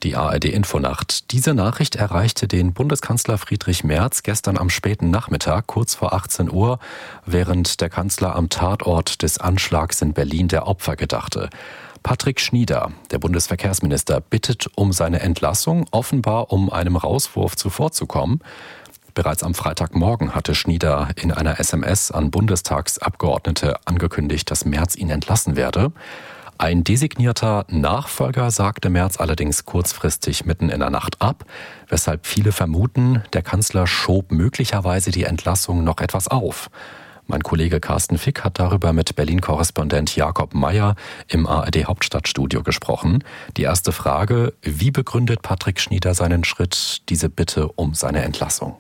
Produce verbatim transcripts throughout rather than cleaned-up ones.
die A R D-Infonacht. Diese Nachricht erreichte den Bundeskanzler Friedrich Merz gestern am späten Nachmittag, kurz vor achtzehn Uhr, während der Kanzler am Tatort des Anschlags in Berlin der Opfer gedachte. Patrick Schnieder, der Bundesverkehrsminister, bittet um seine Entlassung, offenbar um einem Rauswurf zuvorzukommen. Bereits am Freitagmorgen hatte Schnieder in einer S M S an Bundestagsabgeordnete angekündigt, dass Merz ihn entlassen werde. Ein designierter Nachfolger sagte Merz allerdings kurzfristig mitten in der Nacht ab, weshalb viele vermuten, der Kanzler schob möglicherweise die Entlassung noch etwas auf. Mein Kollege Carsten Fick hat darüber mit Berlin-Korrespondent Jakob Mayer im A R D-Hauptstadtstudio gesprochen. Die erste Frage: Wie begründet Patrick Schnieder seinen Schritt, diese Bitte um seine Entlassung?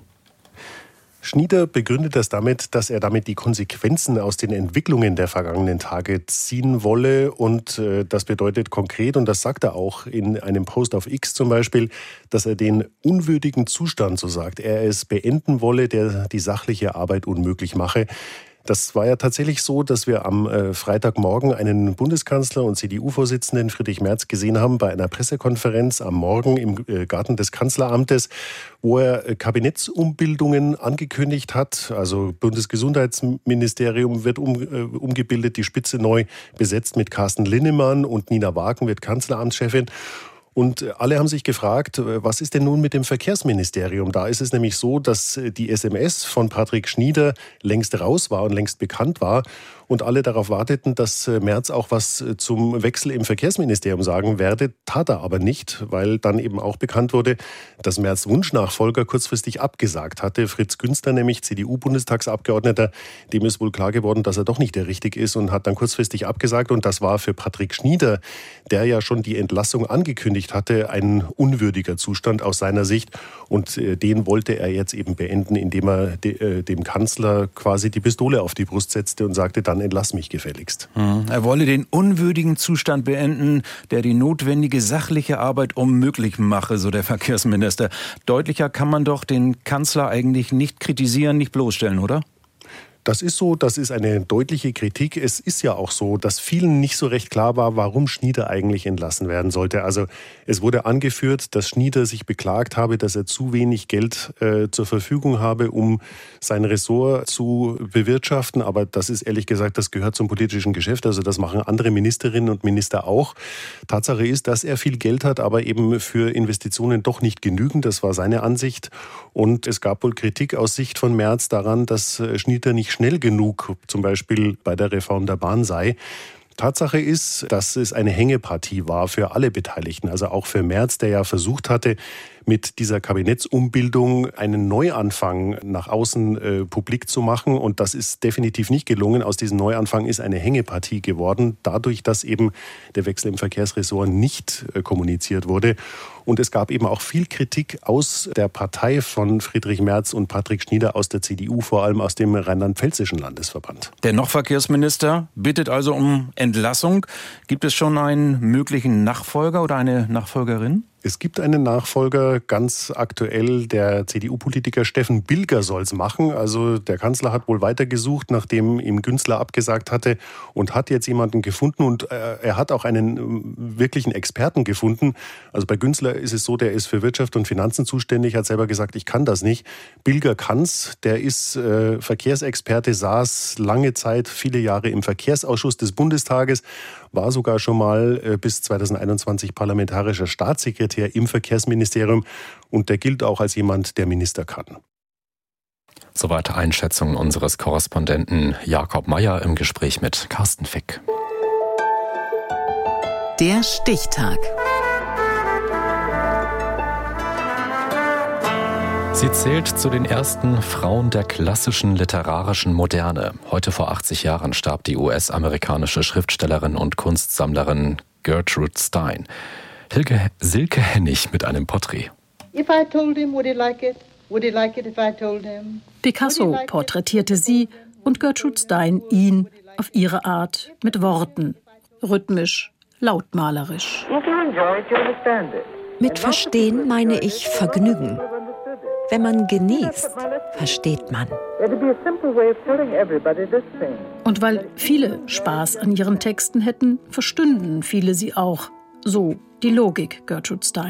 Schnieder begründet das damit, dass er damit die Konsequenzen aus den Entwicklungen der vergangenen Tage ziehen wolle. Und äh, das bedeutet konkret, und das sagt er auch in einem Post auf X zum Beispiel, dass er den unwürdigen Zustand, so sagt er, es beenden wolle, der die sachliche Arbeit unmöglich mache. Das war ja tatsächlich so, dass wir am äh, Freitagmorgen einen Bundeskanzler und C D U-Vorsitzenden Friedrich Merz gesehen haben bei einer Pressekonferenz am Morgen im äh, Garten des Kanzleramtes, wo er äh, Kabinettsumbildungen angekündigt hat. Also Bundesgesundheitsministerium wird um, äh, umgebildet, die Spitze neu besetzt mit Carsten Linnemann und Nina Wagen wird Kanzleramtschefin. Und alle haben sich gefragt, was ist denn nun mit dem Verkehrsministerium? Da ist es nämlich so, dass die S M S von Patrick Schnieder längst raus war und längst bekannt war. Und alle darauf warteten, dass Merz auch was zum Wechsel im Verkehrsministerium sagen werde. Tat er aber nicht, weil dann eben auch bekannt wurde, dass Merz Wunschnachfolger kurzfristig abgesagt hatte. Fritz Günster, nämlich C D U-Bundestagsabgeordneter, dem ist wohl klar geworden, dass er doch nicht der Richtige ist und hat dann kurzfristig abgesagt. Und das war für Patrick Schnieder, der ja schon die Entlassung angekündigt hatte, ein unwürdiger Zustand aus seiner Sicht. Und den wollte er jetzt eben beenden, indem er dem Kanzler quasi die Pistole auf die Brust setzte und sagte, dann entlass mich gefälligst. Er wolle den unwürdigen Zustand beenden, der die notwendige sachliche Arbeit unmöglich mache, so der Verkehrsminister. Deutlicher kann man doch den Kanzler eigentlich nicht kritisieren, nicht bloßstellen, oder? Das ist so, das ist eine deutliche Kritik. Es ist ja auch so, dass vielen nicht so recht klar war, warum Schnieder eigentlich entlassen werden sollte. Also es wurde angeführt, dass Schnieder sich beklagt habe, dass er zu wenig Geld äh, zur Verfügung habe, um sein Ressort zu bewirtschaften. Aber das ist ehrlich gesagt, das gehört zum politischen Geschäft. Also das machen andere Ministerinnen und Minister auch. Tatsache ist, dass er viel Geld hat, aber eben für Investitionen doch nicht genügend. Das war seine Ansicht. Und es gab wohl Kritik aus Sicht von Merz daran, dass Schnieder nicht schnell genug, zum Beispiel bei der Reform der Bahn sei. Tatsache ist, dass es eine Hängepartie war für alle Beteiligten, also auch für Merz, der ja versucht hatte, mit dieser Kabinettsumbildung einen Neuanfang nach außen äh, publik zu machen. Und das ist definitiv nicht gelungen. Aus diesem Neuanfang ist eine Hängepartie geworden, dadurch, dass eben der Wechsel im Verkehrsressort nicht äh, kommuniziert wurde. Und es gab eben auch viel Kritik aus der Partei von Friedrich Merz und Patrick Schnieder, aus der C D U, vor allem aus dem rheinland-pfälzischen Landesverband. Der noch Verkehrsminister bittet also um Entlassung. Gibt es schon einen möglichen Nachfolger oder eine Nachfolgerin? Es gibt einen Nachfolger, ganz aktuell, der C D U-Politiker Steffen Bilger soll es machen. Also der Kanzler hat wohl weitergesucht, nachdem ihm Günzler abgesagt hatte und hat jetzt jemanden gefunden. Und äh, er hat auch einen äh, wirklichen Experten gefunden. Also bei Günzler ist es so, der ist für Wirtschaft und Finanzen zuständig, hat selber gesagt, ich kann das nicht. Bilger kann's, der ist äh, Verkehrsexperte, saß lange Zeit, viele Jahre im Verkehrsausschuss des Bundestages, war sogar schon mal äh, bis zweitausendeinundzwanzig parlamentarischer Staatssekretär im Verkehrsministerium und der gilt auch als jemand, der Minister kann. Soweit Einschätzung unseres Korrespondenten Jakob Mayer im Gespräch mit Carsten Fick. Der Stichtag. Sie zählt zu den ersten Frauen der klassischen literarischen Moderne. Heute vor achtzig Jahren starb die U S-amerikanische Schriftstellerin und Kunstsammlerin Gertrude Stein. Hilke, Silke Hennig mit einem Porträt. Picasso porträtierte sie und Gertrude Stein ihn auf ihre Art mit Worten. Rhythmisch, lautmalerisch. Mit Verstehen meine ich Vergnügen. Wenn man genießt, versteht man. Und weil viele Spaß an ihren Texten hätten, verstünden viele sie auch. So die Logik Gertrude Stein.